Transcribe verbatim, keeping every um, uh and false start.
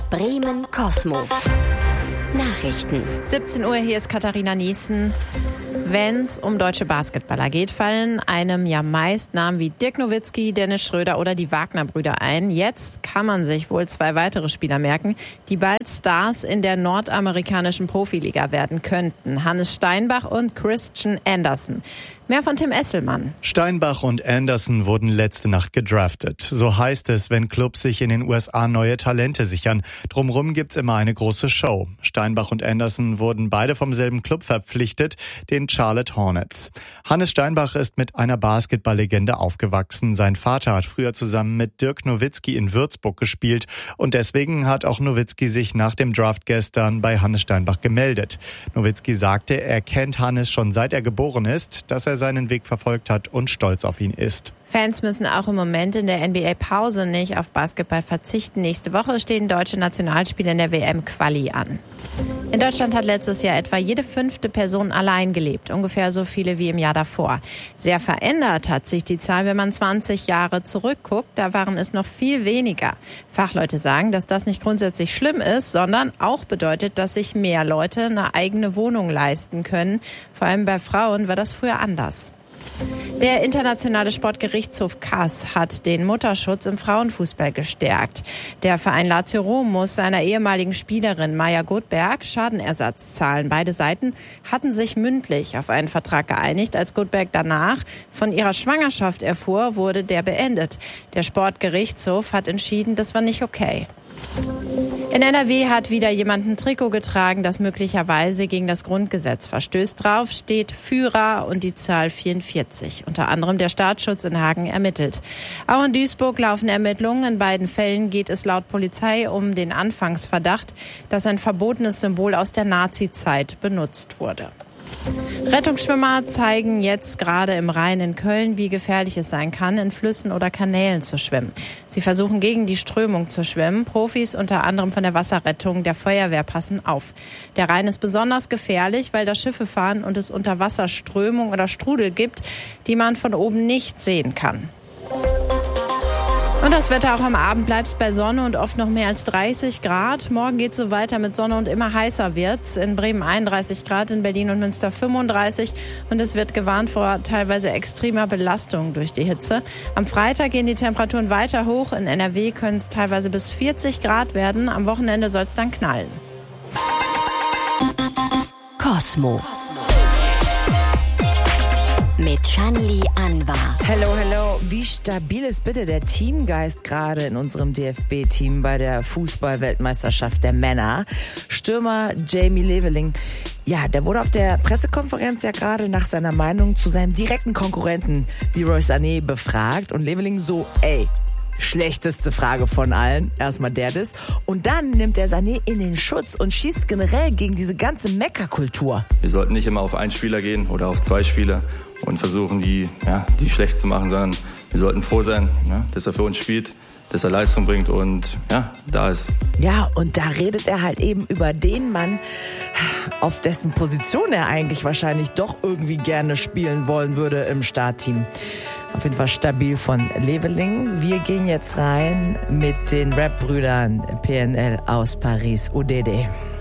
Bremen Cosmo. Nachrichten. siebzehn Uhr, hier ist Katharina Niesen. Wenn es um deutsche Basketballer geht, fallen einem ja meist Namen wie Dirk Nowitzki, Dennis Schröder oder die Wagner-Brüder ein. Jetzt kann man sich wohl zwei weitere Spieler merken, die bald Stars in der nordamerikanischen Profiliga werden könnten. Hannes Steinbach und Christian Anderson. Mehr von Tim Esselmann. Steinbach und Anderson wurden letzte Nacht gedraftet. So heißt es, wenn Clubs sich in den U S A neue Talente sichern. Drumherum gibt's immer eine große Show. Steinbach und Anderson wurden beide vom selben Club verpflichtet, den Charlotte Hornets. Hannes Steinbach ist mit einer Basketballlegende aufgewachsen. Sein Vater hat früher zusammen mit Dirk Nowitzki in Würzburg gespielt und deswegen hat auch Nowitzki sich nach dem Draft gestern bei Hannes Steinbach gemeldet. Nowitzki sagte, er kennt Hannes schon seit er geboren ist, dass er seinen Weg verfolgt hat und stolz auf ihn ist. Fans müssen auch im Moment in der N B A-Pause nicht auf Basketball verzichten. Nächste Woche stehen deutsche Nationalspiele in der W M-Quali an. In Deutschland hat letztes Jahr etwa jede fünfte Person allein gelebt, ungefähr so viele wie im Jahr davor. Sehr verändert hat sich die Zahl, wenn man zwanzig Jahre zurückguckt. Da waren es noch viel weniger. Fachleute sagen, dass das nicht grundsätzlich schlimm ist, sondern auch bedeutet, dass sich mehr Leute eine eigene Wohnung leisten können. Vor allem bei Frauen war das früher anders. Der internationale Sportgerichtshof Kass hat den Mutterschutz im Frauenfußball gestärkt. Der Verein Lazio Rom muss seiner ehemaligen Spielerin Maja Goldberg Schadenersatz zahlen. Beide Seiten hatten sich mündlich auf einen Vertrag geeinigt. Als Goldberg danach von ihrer Schwangerschaft erfuhr, wurde der beendet. Der Sportgerichtshof hat entschieden, das war nicht okay. In N R W hat wieder jemand ein Trikot getragen, das möglicherweise gegen das Grundgesetz verstößt. Drauf steht Führer und die Zahl vierundvierzig. Unter anderem der Staatsschutz in Hagen ermittelt. Auch in Duisburg laufen Ermittlungen. In beiden Fällen geht es laut Polizei um den Anfangsverdacht, dass ein verbotenes Symbol aus der Nazi-Zeit benutzt wurde. Rettungsschwimmer zeigen jetzt gerade im Rhein in Köln, wie gefährlich es sein kann, in Flüssen oder Kanälen zu schwimmen. Sie versuchen gegen die Strömung zu schwimmen. Profis unter anderem von der Wasserrettung, der Feuerwehr passen auf. Der Rhein ist besonders gefährlich, weil da Schiffe fahren und es unter Wasser Strömung oder Strudel gibt, die man von oben nicht sehen kann. Und das Wetter auch am Abend bleibt bei Sonne und oft noch mehr als dreißig Grad. Morgen geht es so weiter mit Sonne und immer heißer wird's. In Bremen einunddreißig Grad, in Berlin und Münster fünfunddreißig. Und es wird gewarnt vor teilweise extremer Belastung durch die Hitze. Am Freitag gehen die Temperaturen weiter hoch. In N R W können es teilweise bis vierzig Grad werden. Am Wochenende soll es dann knallen. Cosmo. Mit Shanli Anwar. Hello, hello. Wie stabil ist bitte der Teamgeist gerade in unserem D F B-Team bei der Fußball-Weltmeisterschaft der Männer? Stürmer Jamie Leveling, ja, der wurde auf der Pressekonferenz ja gerade nach seiner Meinung zu seinem direkten Konkurrenten Leroy Sané befragt. Und Leveling so, ey, schlechteste Frage von allen. Erstmal der das. Und dann nimmt der Sané in den Schutz und schießt generell gegen diese ganze Meckerkultur. Wir sollten nicht immer auf einen Spieler gehen oder auf zwei Spieler und versuchen, die, ja, die schlecht zu machen, sondern wir sollten froh sein, ja, dass er für uns spielt, dass er Leistung bringt und ja, da ist. Ja, und da redet er halt eben über den Mann, auf dessen Position er eigentlich wahrscheinlich doch irgendwie gerne spielen wollen würde im Startteam. Auf jeden Fall stabil von Leveling. Wir gehen jetzt rein mit den Rap-Brüdern P N L aus Paris, O D D.